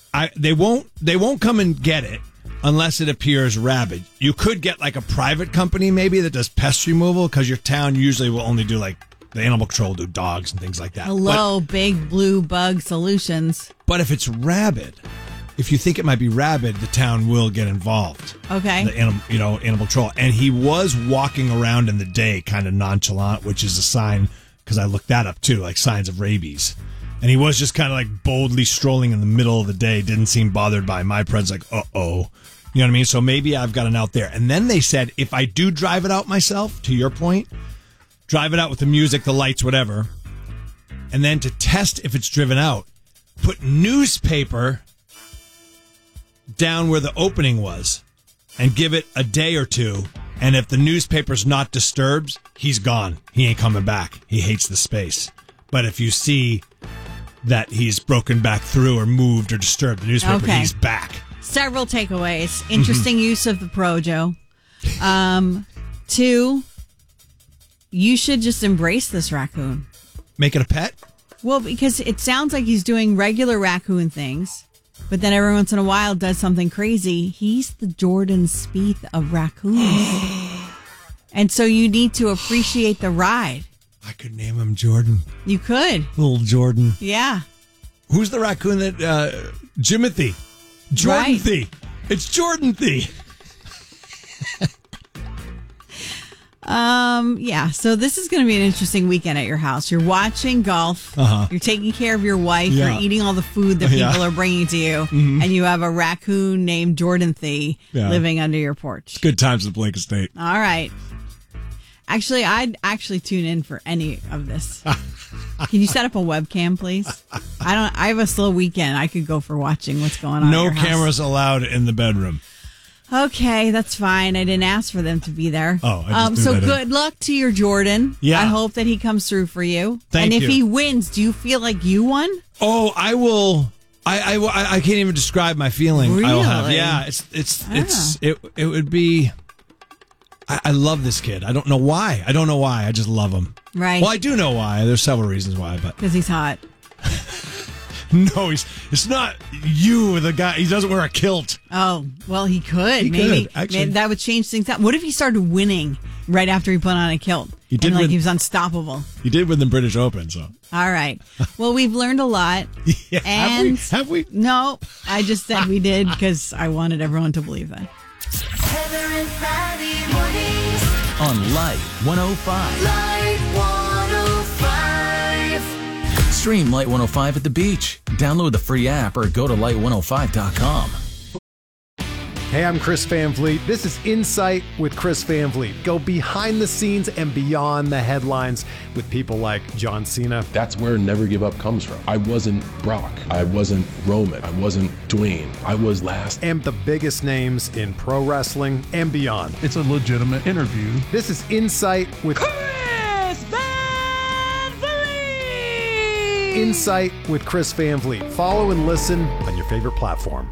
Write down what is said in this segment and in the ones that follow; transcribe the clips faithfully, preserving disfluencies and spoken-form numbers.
I they won't they won't come and get it unless it appears rabid. You could get like a private company maybe that does pest removal because your town usually will only do like the animal control will do dogs and things like that. Hello, but, Big Blue Bug Solutions. But if it's rabid, if you think it might be rabid, the town will get involved. Okay. The animal, you know, animal control. And he was walking around in the day kind of nonchalant, which is a sign, because I looked that up too, like signs of rabies. And he was just kind of like boldly strolling in the middle of the day, didn't seem bothered by it. My friend's like, uh-oh. You know what I mean? So maybe I've got an out there. And then they said, if I do drive it out myself, to your point, drive it out with the music, the lights, whatever, and then to test if it's driven out, put newspaper down where the opening was and give it a day or two. And if the newspaper's not disturbed, he's gone. He ain't coming back. He hates the space. But if you see that he's broken back through or moved or disturbed the newspaper, okay. he's back. Several takeaways. Interesting use of the Projo. Um, two, you should just embrace this raccoon. Make it a pet? Well, because it sounds like he's doing regular raccoon things, but then every once in a while does something crazy. He's the Jordan Spieth of raccoons. And so you need to appreciate the ride. I could name him Jordan. You could. Little Jordan. Yeah. Who's the raccoon that... Uh, Jimothy. Jordan-thy. Right. It's Jordan-thy. Um, yeah, so this is going to be an interesting weekend at your house. You're watching golf. Uh-huh. You're taking care of your wife. Yeah. You're eating all the food that people yeah. are bringing to you. Mm-hmm. And you have a raccoon named Jordan-thy yeah. living under your porch. It's good times at Blake Estate. All right. Actually, I'd actually tune in for any of this. Can you set up a webcam, please? I don't. I have a slow weekend. I could go for watching what's going on. No at your cameras house. allowed in the bedroom. Okay, that's fine. I didn't ask for them to be there. Oh, I just um, so that good in. luck to your Jordan. Yeah. I hope that he comes through for you. Thank and if you. he wins, do you feel like you won? Oh, I will. I, I, I can't even describe my feeling. Really? I'll have. Yeah, it's it's Ah. it's it. It would be. I, I love this kid. I don't know why. I don't know why. I just love him. Right. Well, I do know why. There's several reasons why, but because he's hot. No, he's. It's not you, the guy. He doesn't wear a kilt. Oh, well, he could. He maybe, could, actually. maybe that would change things up. What if he started winning right after he put on a kilt? He did and like win, he was unstoppable. He did win the British Open, so. All right. Well, we've learned a lot. Yeah, and have we? Have we? No, I just said we did because I wanted everyone to believe that. Heather and Friday mornings on Light one oh five. Light one oh five. Stream Light one oh five at the beach. Download the free app or go to light one oh five dot com. Hey, I'm Chris Van Vliet. This is Insight with Chris Van Vliet. Go behind the scenes and beyond the headlines with people like John Cena. That's where Never Give Up comes from. I wasn't Brock. I wasn't Roman. I wasn't Dwayne. I was last. And the biggest names in pro wrestling and beyond. It's a legitimate interview. This is Insight with Chris Van Vliet. Insight with Chris Van Vliet. Follow and listen on your favorite platform.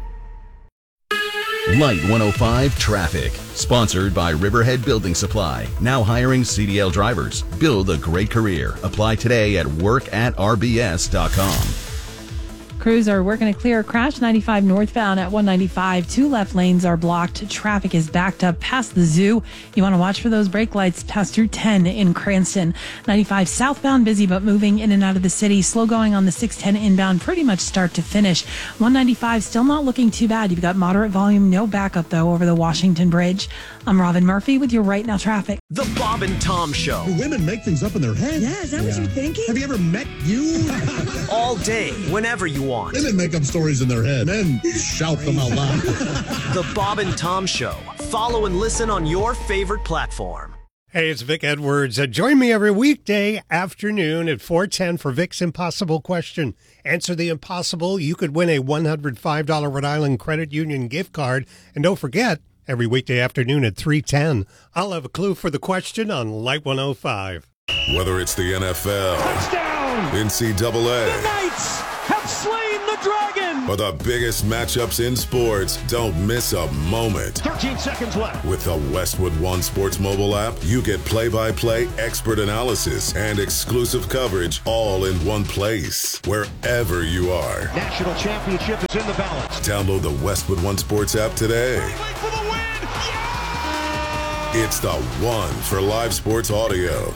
Light one oh five Traffic, sponsored by Riverhead Building Supply. Now hiring C D L drivers. Build a great career. Apply today at work at r b s dot com. Crews are working to clear a crash ninety-five northbound at one ninety-five. Two left lanes are blocked. Traffic is backed up past the zoo. You want to watch for those brake lights past Route ten in Cranston. ninety-five southbound busy but moving in and out of the city. Slow going on the six ten inbound pretty much start to finish. one ninety-five still not looking too bad. You've got moderate volume, no backup though over the Washington Bridge. I'm Robin Murphy with your Right Now Traffic. The Bob and Tom Show. Do women make things up in their head? Yeah, is that yeah. what you're thinking? Have you ever met you? All day, whenever you want. Women make up stories in their head. Men shout them out loud. The Bob and Tom Show. Follow and listen on your favorite platform. Hey, it's Vic Edwards. Uh, join me every weekday afternoon at four ten for Vic's Impossible Question. Answer the impossible. You could win a one hundred five dollars Rhode Island Credit Union gift card. And don't forget, every weekday afternoon at three ten, I'll have a clue for the question on Light one oh five. Whether it's the N F L, touchdown, N C double A, the Knights have slain the dragon, For the biggest matchups in sports, don't miss a moment. thirteen seconds left. With the Westwood One Sports mobile app, you get play-by-play expert analysis and exclusive coverage all in one place, wherever you are. National championship is in the balance. Download the Westwood One Sports app today. For the win! Yeah! It's the one for live sports audio.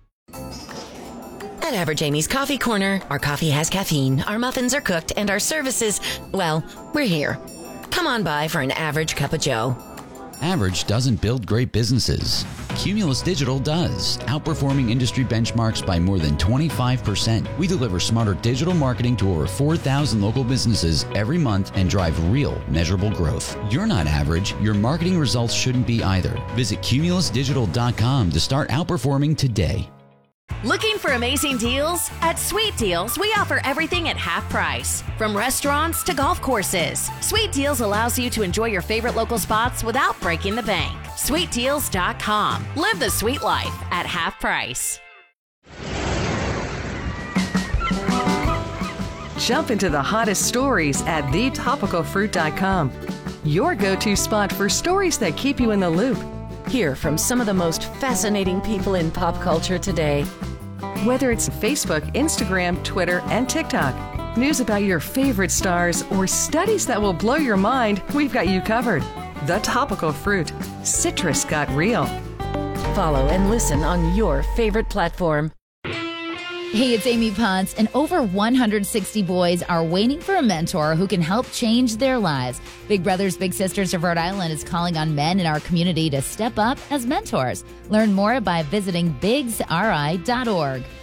At Average Amy's Coffee Corner, our coffee has caffeine, our muffins are cooked, and our services, well, we're here. Come on by for an average cup of joe. Average doesn't build great businesses. Cumulus Digital does, outperforming industry benchmarks by more than twenty-five percent. We deliver smarter digital marketing to over four thousand local businesses every month and drive real, measurable growth. You're not average. Your marketing results shouldn't be either. Visit cumulus digital dot com to start outperforming today. Looking for amazing deals? At Sweet Deals, we offer everything at half price. From restaurants to golf courses, Sweet Deals allows you to enjoy your favorite local spots without breaking the bank. sweet deals dot com. Live the sweet life at half price. Jump into the hottest stories at the topical fruit dot com. Your go-to spot for stories that keep you in the loop. Hear from some of the most fascinating people in pop culture today. Whether it's Facebook, Instagram, Twitter, and TikTok, news about your favorite stars, or studies that will blow your mind, we've got you covered. The Topical Fruit. Citrus got real. Follow and listen on your favorite platform. Hey, it's Amy Potts, and over one hundred sixty boys are waiting for a mentor who can help change their lives. Big Brothers Big Sisters of Rhode Island is calling on men in our community to step up as mentors. Learn more by visiting bigs r i dot org.